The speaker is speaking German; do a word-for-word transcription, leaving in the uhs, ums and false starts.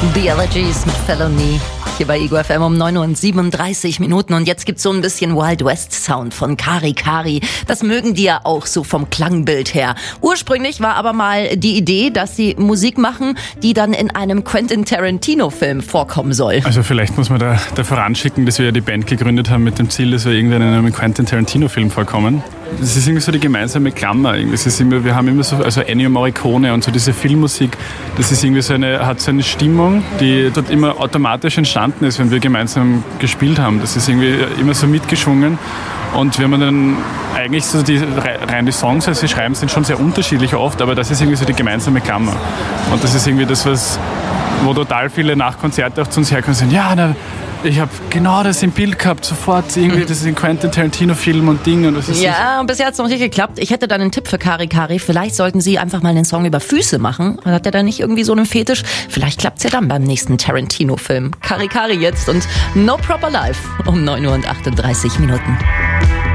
The Allergies mit Felony. Hier bei Ego F M um neun Uhr und siebenunddreißig Minuten. Und jetzt gibt's so ein bisschen Wild West Sound von Kari Kari. Das mögen die ja auch so vom Klangbild her. Ursprünglich war aber mal die Idee, dass sie Musik machen, die dann in einem Quentin Tarantino Film vorkommen soll. Also vielleicht muss man da, da voranschicken, dass wir ja die Band gegründet haben mit dem Ziel, dass wir irgendwann in einem Quentin Tarantino Film vorkommen. Das ist irgendwie so die gemeinsame Klammer. Das ist immer, wir haben immer so, also Ennio Morricone und so diese Filmmusik, das ist irgendwie so eine, hat so eine Stimmung, die dort immer automatisch entstanden ist, wenn wir gemeinsam gespielt haben. Das ist irgendwie immer so mitgeschwungen. Und wenn man dann eigentlich so die, rein die Songs, als sie schreiben, sind schon sehr unterschiedlich oft, aber das ist irgendwie so die gemeinsame Klammer. Und das ist irgendwie das, was, wo total viele nach Konzerten auch zu uns herkommen und sagen, ja, na, ich habe genau das im Bild gehabt, sofort irgendwie, das ist ein Quentin Tarantino-Film und Ding. Und das ist ja, und bisher hat es noch nicht geklappt. Ich hätte dann einen Tipp für Kari Kari. Vielleicht sollten Sie einfach mal einen Song über Füße machen. Hat er da nicht irgendwie so einen Fetisch? Vielleicht klappt es ja dann beim nächsten Tarantino-Film. Kari Kari jetzt und No Proper Life um neun Uhr und achtunddreißig Minuten.